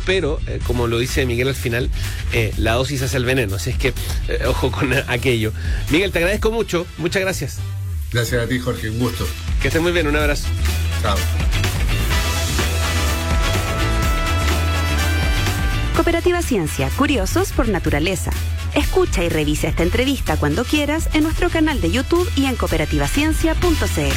pero como lo dice Miguel al final, la dosis hace el veneno, así es que ojo con aquello. Miguel, te agradezco mucho, muchas gracias. Gracias a ti, Jorge, un gusto. Que estés muy bien, un abrazo. Chao. Cooperativa Ciencia, curiosos por naturaleza. Escucha y revisa esta entrevista cuando quieras en nuestro canal de YouTube y en cooperativaciencia.cl.